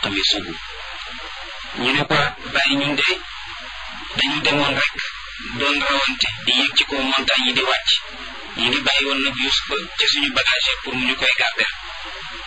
qamisuhu ñu ne ko bàyyi ñun de dañu demoon rek doon rawante di yéeg ci kaw montagne yi di wàcc ñu ngi bàyyi woon nag Yuusufa ci suñu bagage pour mu ñu koy garder